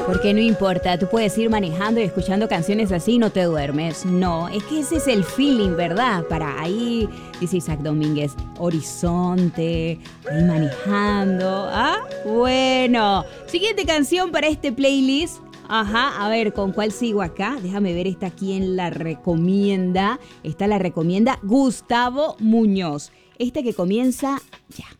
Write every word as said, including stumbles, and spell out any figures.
Porque no importa, tú puedes ir manejando y escuchando canciones así y no te duermes. No, es que ese es el feeling, ¿verdad? Para ahí, dice Isaac Domínguez, horizonte, ahí manejando. Ah, bueno. Siguiente canción para este playlist. Ajá, a ver, ¿con cuál sigo acá? Déjame ver, esta quién la recomienda. Esta la recomienda Gustavo Muñoz. Esta que comienza ya.